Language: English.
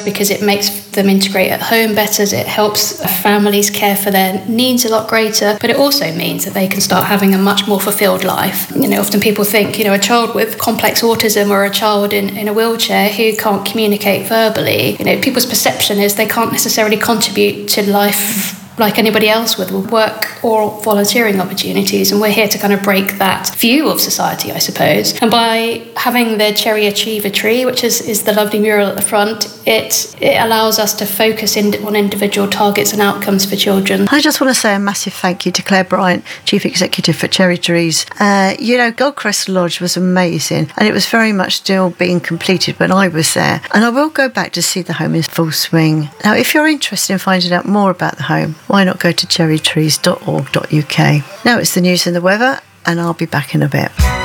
because it makes them integrate at home better, it helps families care for their needs a lot greater, but it also means that they can start having a much more fulfilled life. Often people think, a child with complex autism or a child in a wheelchair who can't communicate verbally, people's perception is they can't necessarily contribute to life like anybody else with work or volunteering opportunities. And we're here to kind of break that view of society, I suppose. And by having the Cherry Achiever Tree, which is the lovely mural at the front, it allows us to focus on individual targets and outcomes for children. I just want to say a massive thank you to Claire Bryant, Chief Executive for Cherry Trees. Goldcrest Lodge was amazing, and it was very much still being completed when I was there. And I will go back to see the home in full swing. Now, if you're interested in finding out more about the home, why not go to cherrytrees.org.uk. Now it's the news and the weather, and I'll be back in a bit.